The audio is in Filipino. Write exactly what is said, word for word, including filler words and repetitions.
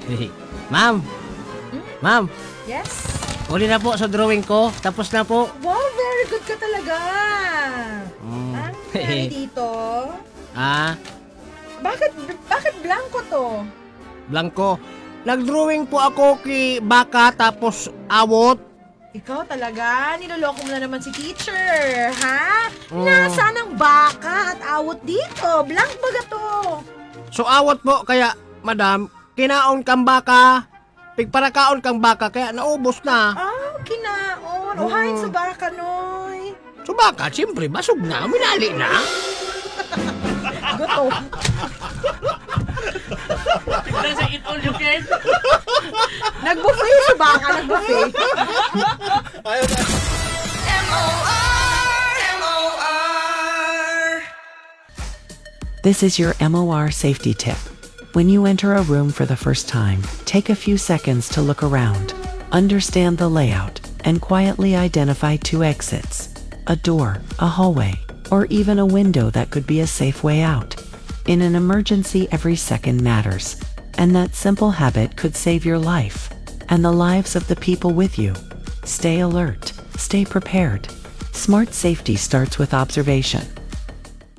Ma'am, Hmm? ma'am, Yes? uli na po sa drawing ko. Tapos na po. Wow, very good ka talaga. Mm. Ano nangyari dito? Ah, Bakit, bakit blanco to? Blanco. Nag-drawing po ako kay baka tapos awot. Ikaw talaga, niloloko mo na naman si teacher, ha? Mm. Nasaan ang baka at awot dito? Blank baga to. So awot po kaya, madam, kinaon kang baka. Pigparakaon kang baka kaya naubos na. Ah, kinaon. O Mm. hain sa baka, noy. So baka, siyempre, basog na, minali na. Gutom. Tignan sa eat all you can. Nagbuffet sa baka, nagbuffet. This is your M O R safety tip. When you enter a room for the first time, take a few seconds to look around, understand the layout, and quietly identify two exits, a door, a hallway, or even a window that could be a safe way out. In an emergency, every second matters, and that simple habit could save your life and the lives of the people with you. Stay alert, stay prepared. Smart safety starts with observation.